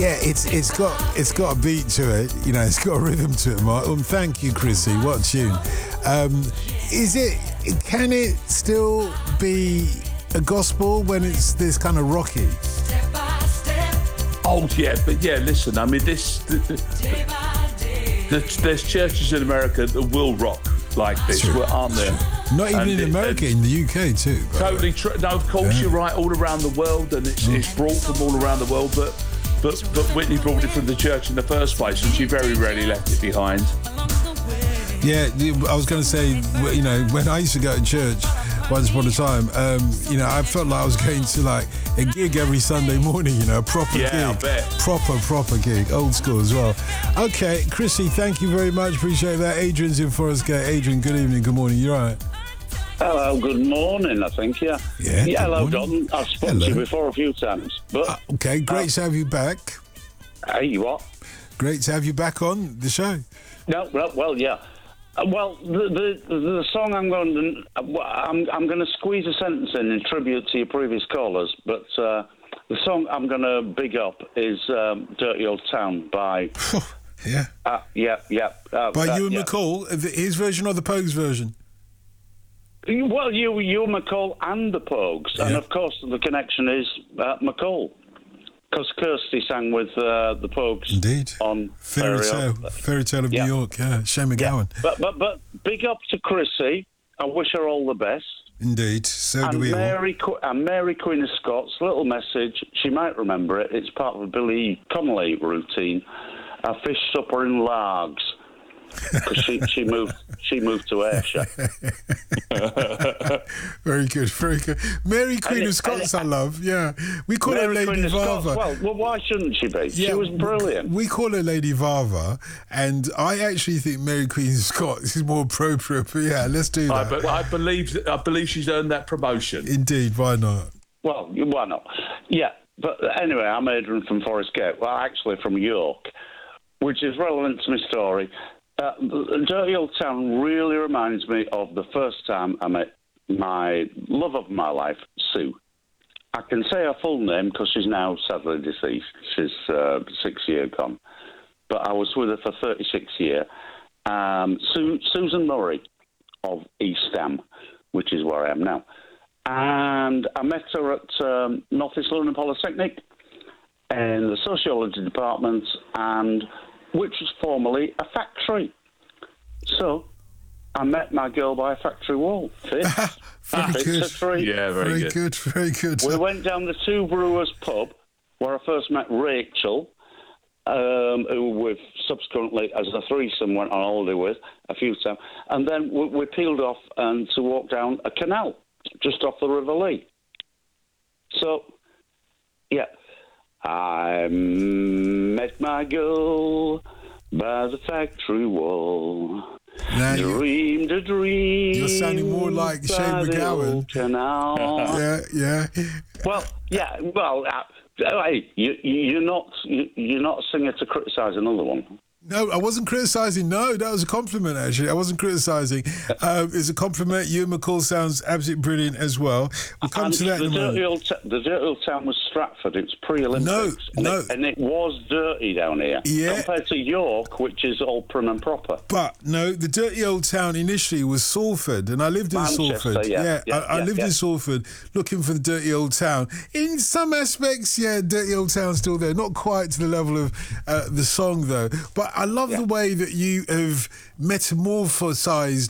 Yeah, it's got a beat to it. You know, it's got a rhythm to it, Mark. Thank you, Chrissy. What tune? Can it still be a gospel when it's this kind of rocky? Oh yeah, but yeah. Listen, I mean, there's churches in America that will rock like this, aren't there? Not even in America, in the UK too. Totally true. No, of course you're right. All around the world, and it's brought from all around the world. But Whitney brought it from the church in the first place, and she very rarely left it behind. Yeah, I was going to say, you know, when I used to go to church once upon a time, you know, I felt like I was going to like a gig every Sunday morning, you know, a proper gig. I bet. Proper gig, old school as well. Okay, Chrissy, thank you very much. Appreciate that. Adrian's in Forest Gate. Adrian, good evening, good morning. You all right? Hello, good morning, I think, yeah. Yeah, hello, Don. I've spoken to you before a few times. But okay, great to have you back. Hey, what? Great to have you back on the show. No, well, yeah. Well, the song I'm going to squeeze a sentence in tribute to your previous callers, but the song I'm going to big up is "Dirty Old Town" by by Ewan McCall, his version or the Pogues version? Well, Ewan McCall and the Pogues, and of course the connection is McCall. Because Kirsty sang with the Pogues. Indeed. On Fairy Tale of New York, Shane MacGowan. But big up to Chrissy. I wish her all the best. Indeed, so do we all. And Mary Queen of Scots, little message, she might remember it, it's part of a Billy Connolly routine, a fish supper in Largs. Because she moved to Ayrshire. Very good. Mary Queen of Scots, I love. Yeah, we call her Lady Vava. Well, why shouldn't she be? Yeah, she was brilliant. We call her Lady Vava, and I actually think Mary Queen of Scots is more appropriate. But yeah, let's do that. But I believe she's earned that promotion. Indeed, why not? Well, why not? Yeah, but anyway, I'm Adrian from Forest Gate. Well, actually from York, which is relevant to my story. Dirty Old Town really reminds me of the first time I met my love of my life, Sue. I can say her full name because she's now sadly deceased. She's 6 years gone. But I was with her for 36 years. Susan Murray of East Ham, which is where I am now. And I met her at North East London Polytechnic in the sociology department, and which was formerly a factory. So I met my girl by a factory wall. Very good. Yeah, very good. We went down the Two Brewers pub where I first met Rachel, who we've subsequently, as a threesome, went on holiday with a few times. And then we peeled off and to walk down a canal just off the River Lee. So, yeah. I met my girl by the factory wall. Now Dreamed a dream. You're sounding more like Shane MacGowan. Yeah. Well, yeah. Well, hey, you're not a singer to criticise another one. No, I wasn't criticising. No, that was a compliment, actually. I wasn't criticising. It's a compliment. Ewan McCall sounds absolutely brilliant as well. We'll come to that in a moment. The dirty old town was Stratford. It was pre-Olympics. And it was dirty down here. Yeah. Compared to York, which is all prim and proper. But, no, the dirty old town initially was Salford, and I lived in Salford. I lived in Salford looking for the dirty old town. In some aspects, dirty old town's still there. Not quite to the level of the song, though. But I love the way that you have metamorphosized